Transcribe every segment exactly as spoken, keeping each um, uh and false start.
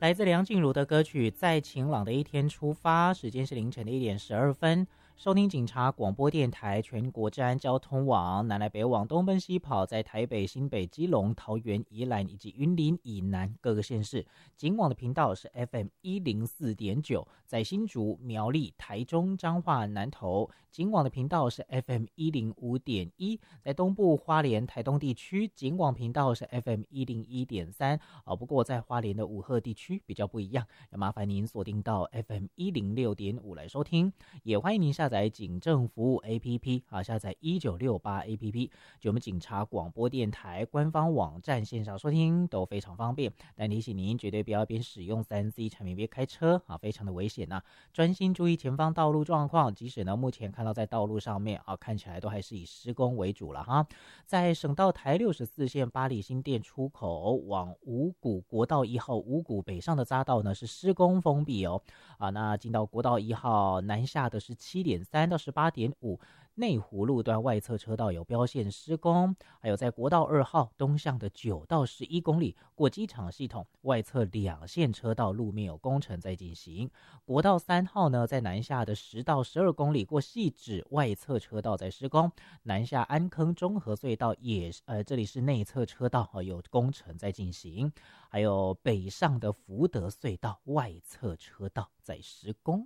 来自梁静茹的歌曲《在晴朗的一天出发》，时间是凌晨的一点十二分。收听警察广播电台全国治安交通网，南来北往，东奔西跑，在台北、新北、基隆、桃园、宜兰以及云林以南各个县市。警网的频道是 F M 一零四点九，在新竹、苗栗、台中、彰化、南投。警网的频道是 F M 一零五点一，在东部花莲、台东地区，警网频道是 F M 一零一点三。哦，不过在花莲的武鹤地区比较不一样，要麻烦您锁定到 F M 一零六点五来收听。也欢迎您下载警政服务 A P P 啊，下载一九六八 A P P， 就我们警察广播电台官方网站线上收听都非常方便。但提醒您绝对不要边使用 三 C 产品边开车啊，非常的危险呐、啊！专心注意前方道路状况，即使呢目前看到在道路上面啊，看起来都还是以施工为主了哈。在省道台六十四线八里新店出口往五股国道一号五股北上的匝道呢是施工封闭哦啊，那进到国道一号南下的是七点三到十八点五，内湖路段外侧车道有标线施工，还有在国道二号东向的九到十一公里过机场系统外侧两线车道路面有工程在进行。国道三号呢在南下的十到十二公里过汐止外侧车道在施工，南下安坑中和隧道也呃这里是内侧车道、呃、有工程在进行，还有北上的福德隧道外侧车道在施工。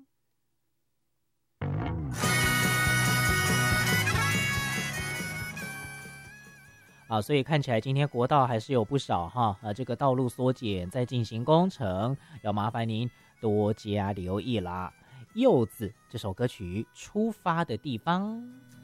啊，所以看起来今天国道还是有不少哈，啊，这个道路缩减在进行工程，要麻烦您多加留意啦。柚子这首歌曲出发的地方。